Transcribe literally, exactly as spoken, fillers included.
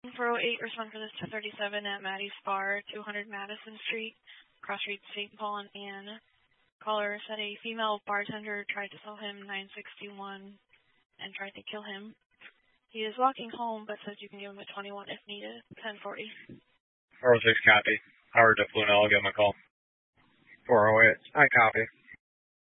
four oh eight, respond for this ten thirty-seven at Maddie's Bar, two hundred Madison Street, cross streets Saint Paul and Ann. Caller said a female bartender tried to sell him nine sixty-one and tried to kill him. He is walking home, but says you can give him a twenty-one if needed. ten forty. four oh six, copy. Howard to Fluenel, I'll give him a call. four oh eight, I copy.